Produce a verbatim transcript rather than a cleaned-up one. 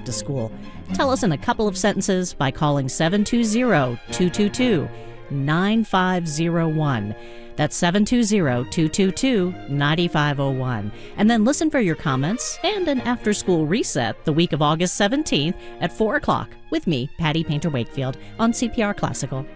to school? Tell us in a couple of sentences by calling seven two zero, two two two, nine five zero one. That's seven two zero, two two two, nine five zero one. And then listen for your comments and an after-school reset the week of August seventeenth at four o'clock with me, Patty Painter Wakefield, on C P R Classical.